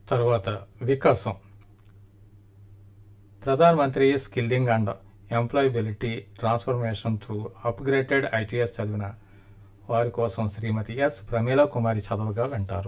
తరువాత వికాసం. ప్రధానమంత్రి skilling and employability transformation through upgraded ITS చదివిన వారి కోసం శ్రీమతి ఎస్ ప్రమీల కుమారి చదవగా వింటారు.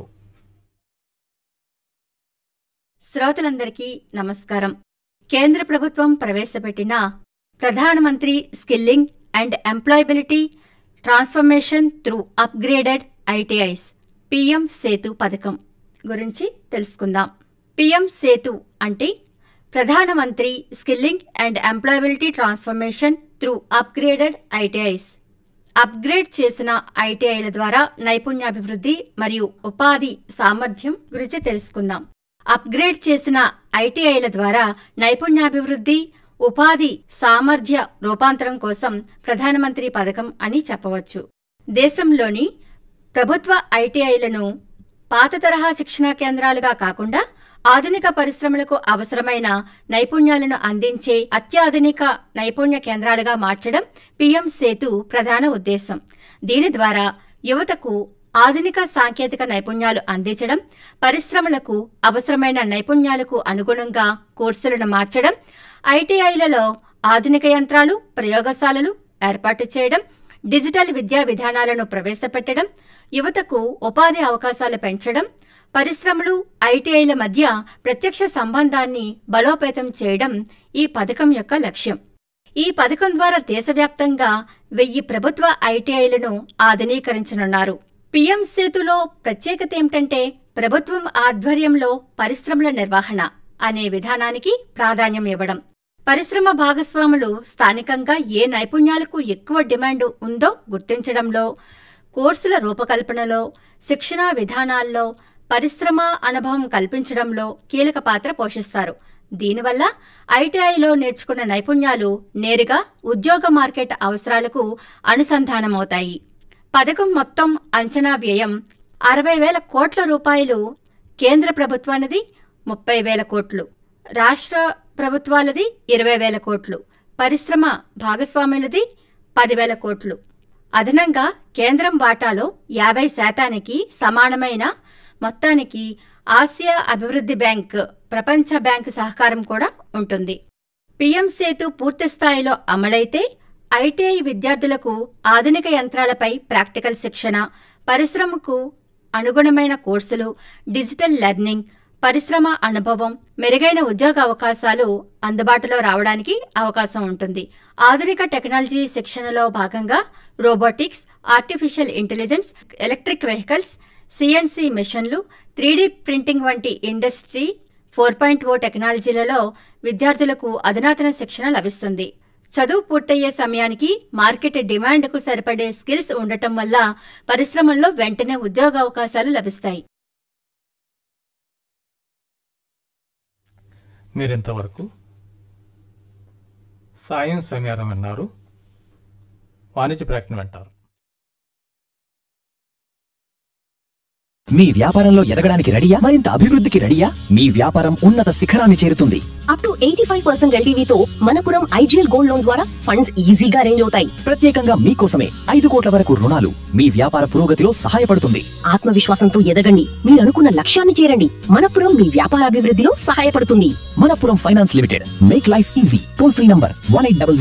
శ్రోతలందరికీ నమస్కారం. కేంద్ర ప్రభుత్వం ప్రవేశపెట్టిన ప్రధానమంత్రి skilling and employability transformation through upgraded ITIs PM Setu పథకం గురించి తెలుసుకుందాం. పిఎం సేతు అంటే ప్రధానమంత్రి skilling and employability transformation through upgraded ITIs. Upgrade చేసిన ఐటీఐల ద్వారా నైపుణ్యాభివృద్ధి మరియు ఉపాధి సామర్థ్యం గురించి తెలుసుకుందాం. అప్గ్రేడ్ చేసిన ఐటీఐల ద్వారా నైపుణ్యాభివృద్ధి, ఉపాధి సామర్థ్య రూపాంతరం కోసం ప్రధానమంత్రి పథకం అని చెప్పవచ్చు. దేశంలోని ప్రభుత్వ ఐటీఐలను పాత తరహా శిక్షణా కేంద్రాలుగా కాకుండా ఆధునిక పరిశ్రమలకు అవసరమైన నైపుణ్యాలను అందించే అత్యాధునిక నైపుణ్య కేంద్రాలుగా మార్చడం పిఎం సేతు ప్రధాన ఉద్దేశం. దీని ద్వారా యువతకు ఆధునిక సాంకేతిక నైపుణ్యాలు అందించడం, పరిశ్రమలకు అవసరమైన నైపుణ్యాలకు అనుగుణంగా కోర్సులను మార్చడం, ఐటీఐలలో ఆధునిక యంత్రాలు, ప్రయోగశాలలు ఏర్పాటు చేయడం, డిజిటల్ విద్యా విధానాలను ప్రవేశపెట్టడం, యువతకు ఉపాధి అవకాశాలు పెంచడం, పరిశ్రమలు, ఐటీఐల మధ్య ప్రత్యక్ష సంబంధాన్ని బలోపేతం చేయడం ఈ పథకం యొక్క లక్ష్యం. ఈ పథకం ద్వారా దేశవ్యాప్తంగా 1000 ప్రభుత్వ ఐటీఐలను ఆధునీకరించనున్నారు. పిఎం సేతులో ప్రత్యేకత ఏమిటంటే ప్రభుత్వం ఆధ్వర్యంలో పరిశ్రమల నిర్వహణ అనే విధానానికి ప్రాధాన్యం ఇవ్వడం. పరిశ్రమ భాగస్వాములు స్థానికంగా ఏ నైపుణ్యాలకు ఎక్కువ డిమాండ్ ఉందో గుర్తించడంలో, కోర్సుల రూపకల్పనలో, శిక్షణా విధానాల్లో, పరిశ్రమ అనుభవం కల్పించడంలో కీలక పాత్ర పోషిస్తారు. దీనివల్ల ఐటీఐలో నేర్చుకున్న నైపుణ్యాలు నేరుగా ఉద్యోగ మార్కెట్ అవసరాలకు అనుసంధానమవుతాయి. పథకం మొత్తం అంచనా వ్యయం 60,000 కోట్ల రూపాయలు. కేంద్ర ప్రభుత్వానిది 30,000 కోట్లు, రాష్ట్ర ప్రభుత్వాలది 20,000 కోట్లు, పరిశ్రమ భాగస్వాములది 10,000 కోట్లు. అదనంగా కేంద్రం వాటాలో 50% సమానమైన మొత్తానికి ఆసియా అభివృద్ధి బ్యాంక్, ప్రపంచ బ్యాంకు సహకారం కూడా ఉంటుంది. పిఎం సేతు పూర్తిస్థాయిలో అమలైతే ఐటీఐ విద్యార్థులకు ఆధునిక యంత్రాలపై ప్రాక్టికల్ శిక్షణ, పరిశ్రమకు అనుగుణమైన కోర్సులు, డిజిటల్ లెర్నింగ్, పరిశ్రమ అనుభవం, మెరుగైన ఉద్యోగ అవకాశాలు అందుబాటులో రావడానికి అవకాశం ఉంటుంది. ఆధునిక టెక్నాలజీ శిక్షణలో భాగంగా robotics, artificial intelligence, electric vehicles, CNC మెషిన్లు, 3D ప్రింటింగ్ వంటి ఇండస్ట్రీ 4.0 టెక్నాలజీలలో విద్యార్థులకు అధునాతన శిక్షణ లభిస్తుంది. చదువు పూర్తయ్యే సమయానికి మార్కెట్ డిమాండ్కు సరిపడే స్కిల్స్ ఉండటం వల్ల పరిశ్రమల్లో వెంటనే ఉద్యోగావకాశాలు లభిస్తాయి. మీరింతవరకు సాయం సమీరం విన్నారు. వాణిజ్య ప్రకటన వింటారు. మీ వ్యాపారంలో ఎదగడానికి రెడీయా? మరింత అభివృద్ధికి రెడీయా? మీ వ్యాపారం ఉన్నత శిఖరాన్ని చేరుతుంది. Up to 85% ఎల్టీవీతో Manappuram IGL gold loan ద్వారా ఫండ్స్ ఈజీగా అరేంజ్ అవుతాయి. ప్రత్యేకంగా మీకోసమే 5 కోట్ల వరకు రుణాలు మీ వ్యాపార పురోగతిలో సహాయపడుతుంది. ఆత్మవిశ్వాసంతో ఎదగండి, మీరు అనుకున్న లక్ష్యాన్ని చేరండి. మనపురం మీ వ్యాపార అభివృద్ధిలో సహాయపడుతుంది. Manappuram finance limited, make life easy. Toll free number 1800